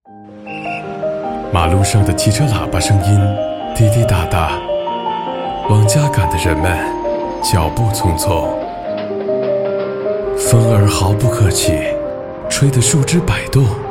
马路上的汽车喇叭声音滴滴答答，往家赶的人们脚步匆匆。风儿毫不客气，吹得树枝摆动，